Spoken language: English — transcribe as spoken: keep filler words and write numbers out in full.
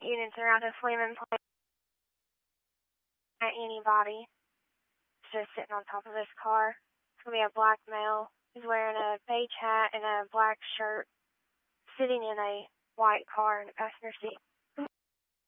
units are out of Fleeman Place at anybody. It's just sitting on top of this car. It's going to be a black male. He's wearing a beige hat and a black shirt, sitting in a white car in the passenger seat.